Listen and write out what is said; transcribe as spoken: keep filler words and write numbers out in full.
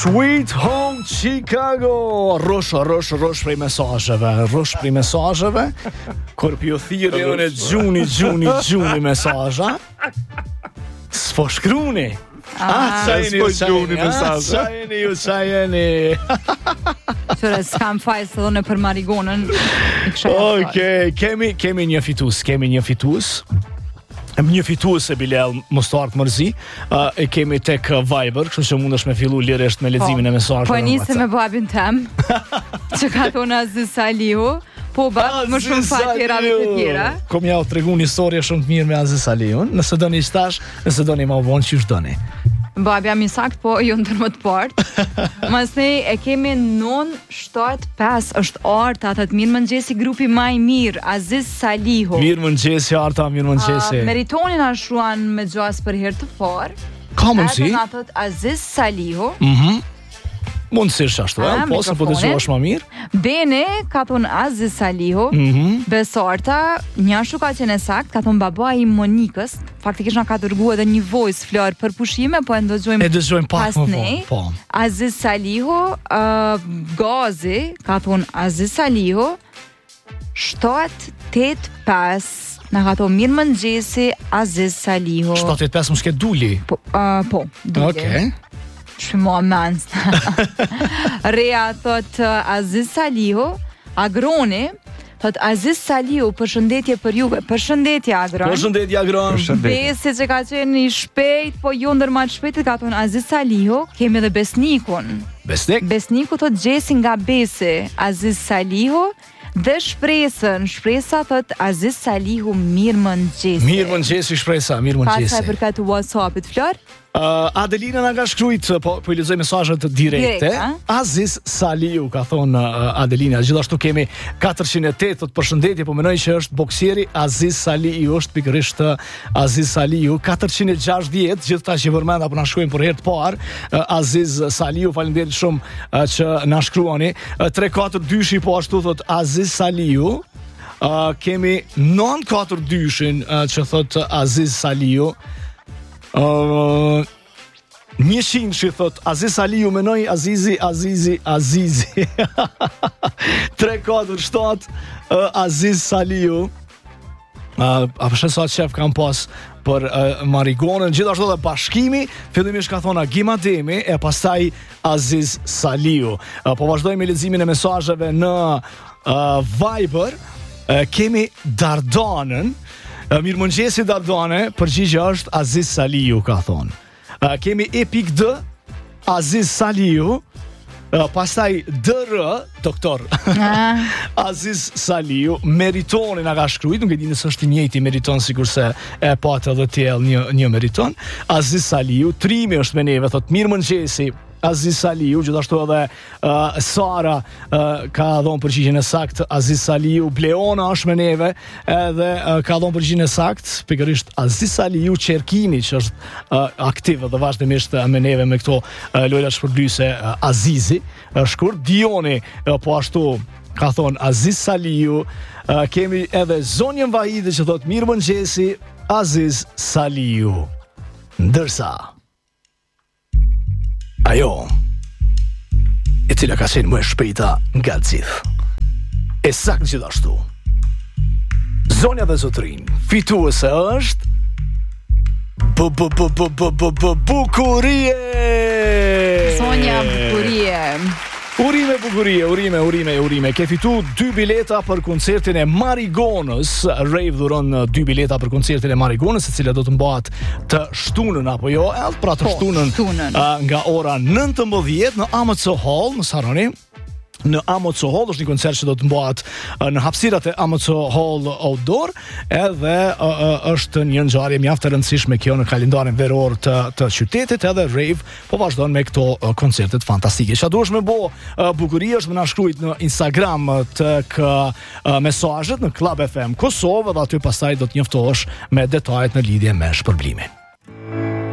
Sweet Home Chicago. Rosh, rosh, rosh prej mesazheve, rosh prej mesazheve. Kur ju thirrni unë xhuni, xhuni, xhuni mesazha. S'po shkruni. Ah, sa jeni ju xhuni mesazha. Sa jeni ju, sa jeni. Qëre s'kam fajs të dhone për marigonën. Okej, kemi kemi një fitues, kemi një fitues. Një fitues e Bilal Mostartë Mërzi, uh, e kemi tek Viber, kështu që mundesh me fillu lirisht me leximin e mesazheve. Po nisem me babin tem, që ka thonë Aziz Salihu, po bab, më shumë fat tjera dhe të tjera. Kom ja u tregu një historie shumë të mirë me Aziz Salihun, nëse doni stash, nëse doni ma vonë që doni. Babi jam i sakt, po jo ndër më të partë. Mas ne e kemi nëntë shtatë pesë, është Arta, atë të mirë mëngjesi grupi ma i mirë, Aziz Salihu. Mirë mëngjesi, Arta, mirë mëngjesi. Uh, meritonin a shruan me gjas për herë të parë. Ka mundësi? Edhe nga thët Aziz Salihu. Mhm. Mundësisht ashtu, e? Po, se po të gjuash ma mirë. Bene, ka thonë Aziz Salihu. Mhm. Besarta, një ashtu ka qenë sakt, ka thonë baba i Monikës. Faktikisht na ka dërgu edhe një voice flar për pushime, po e ndëgjojmë E dëgjojmë pak pas më ne. vonë, po. Aziz Salihu, uh, Gazi, ka thonë Aziz Salihu, shtatë tetë pesë. Na ka thonë mirë mëngjesi Aziz Salihu. shtatë tetë pesë më shket duli. Po, uh, po, duli. Okej. Shumë amans. Rea thot uh, Aziz Salihu, agroni, thot Aziz Salihu, përshëndetje për juve, përshëndetje agron. Përshëndetje agron. Besi që ka qenë i shpejt, po jo ndër ma të shpejt, ka thonë Aziz Salihu, kemi edhe Besnikun. Besnik? Besniku thot gjesi nga Besi, Aziz Salihu, dhe shpresën, shpresa thot Aziz Salihu mirë mëngjesi. Mirë mëngjesi shpresa, mirë mëngjesi. Pasaj për këtë WhatsApp-it, Flor? Uh, Adelina na ka shkruajt, po po i lexoj mesazhet direkte. Direkt, Aziz Salihu ka thonë uh, Adelina. Gjithashtu kemi katërqind e tetë, thot përshëndetje, po mendoj që është boksieri Aziz Salihu, është pikërisht uh, Aziz Salihu. katërqind e gjashtëdhjetë, gjithë ta që vërmenda po na shkruajnë për herë të parë. Uh, Aziz Salihu, faleminderit shumë uh, që na shkruani. Uh, tre katër dyshi po ashtu thot Aziz Salihu. Uh, kemi nëntë katër dyshin uh, që thot Aziz Salihu. Uh, një qind që thot Aziz Salihu, menoj Azizi, Azizi, Azizi. tre katër shtatë uh, Aziz Salihu. Uh, a përshë sa qef kam pas për uh, marigonën, gjithashtu dhe bashkimi, fillimisht ka thonë Agim Ademi, e pastaj Aziz Salihu. Uh, po vazhdojmë me leximin e mesazheve në uh, Viber. Uh, kemi Dardanën. Uh, mirë mëngjesi Dardane, përgjigja është Aziz Salihu, ka thonë. Uh, kemi Epik D, Aziz Salihu, uh, pastaj D R, doktor, Ah. Aziz Salihu, Meritoni na ka shkruajt, nuk e di nëse është i njëjti Meriton, sikurse e patë edhe tjell një, një Meriton. Aziz Salihu, Trimi është me neve, thot mirë mëngjesi Aziz Salihu, gjithashtu edhe uh, Sara uh, ka dhonë përgjigjen e sakt, Aziz Salihu, Bleona është me neve, edhe uh, ka dhonë përgjigjen e sakt, pikërisht Aziz Salihu Qerkini, që është uh, aktiv dhe vazhdimisht uh, me neve me këto uh, lojra shpërblyese uh, Azizi, uh, shkurt, Dioni, uh, po ashtu ka thonë Aziz Salihu, uh, kemi edhe Zonjën Vahidi që thot mirë mëngjesi Aziz Salihu. Ndërsa ajo e cila ka qenë më e shpejta nga gjithë, e saktë gjithashtu, zonja dhe zotrin, fituese është Bukurie. Sonja Bukurie. Urime Bukurie, urime, urime, urime. Ke fitu dy bileta për koncertin e Marigonës. Rave dhuron dy bileta për koncertin e Marigonës, e cila do të mbahet të shtunën apo jo, edhe pra të Po, shtunën, shtunën. uh, nga ora nëntëmbëdhjetë në A M C Hall, në Saroni. Në A M C Hall është një koncert që do të mbahet uh, në hapësirat e A M C Hall Outdoor, edhe uh, uh, është një ngjarje mjaft e rëndësishme kjo në kalendarin veror të, të qytetit, edhe Rave po vazhdon me këto uh, koncertet fantastike. Çfarë duhesh me bë uh, Bukuria është më na shkruajt në Instagram tek uh, mesazhet në Club F M Kosovë, dhe aty pastaj do të njoftohesh me detajet në lidhje me shpërblimin.